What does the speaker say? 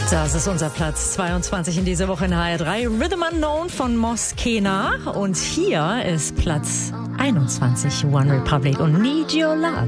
Das ist unser Platz 22 in dieser Woche in HR3. Rhythm Unknown von Moskena. Und hier ist Platz 21, One Republic und Need Your Love.